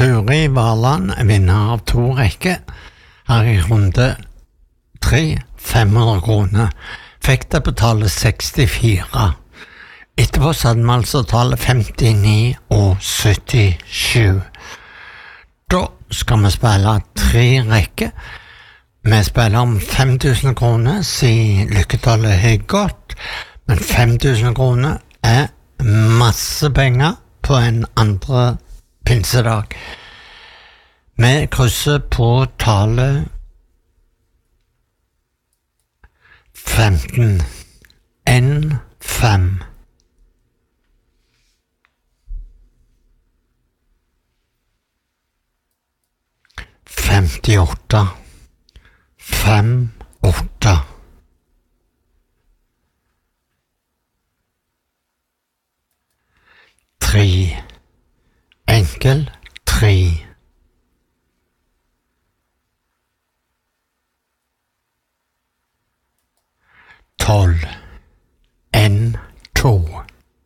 Turi Valand er vinner av 2 rekker. Her i runde 3, 500 kroner. Fikk det betale 64. Etterpå så hadde vi altså tallet 59 og 77. Da skal vi spille 3 rekker. Vi spiller om 5000 kroner, siden lykketallet er godt, men 5000 kroner er masse penger på en andre pinsedag. Vi krysser på tallet 15. 1, 5. 58. 5, 8. 3. Enkel 3. 12. 1, 2.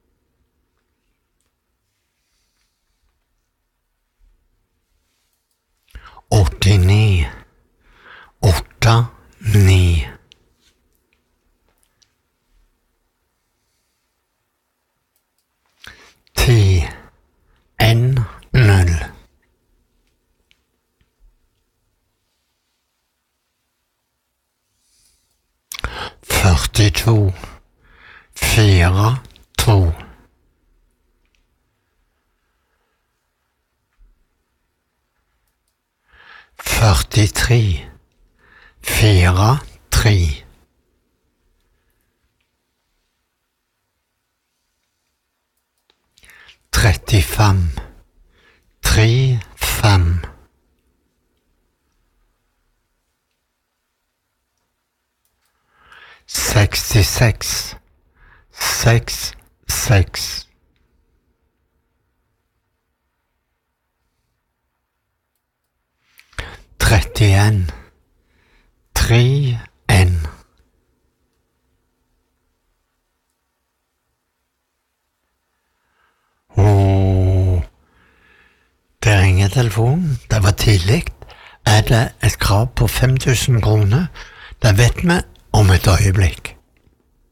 89. 8, 9. 10. 1, 0. 42. 4, 2. 43. 4, 3. 35. 3, 5. 66. 6, 6. 31. 3, 1. Det ringer telefonen. Det var tidlig. Er det et krav på 5000 kroner? Det vet vi om et øyeblikk.